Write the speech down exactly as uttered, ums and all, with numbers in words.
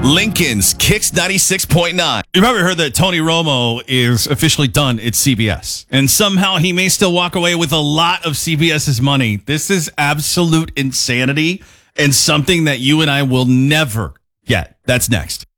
Lincoln's Kicks ninety-six point nine. You probably heard that Tony Romo is officially done at C B S. And somehow he may still walk away with a lot of CBS's money. This is absolute insanity and something that you and I will never get. That's next.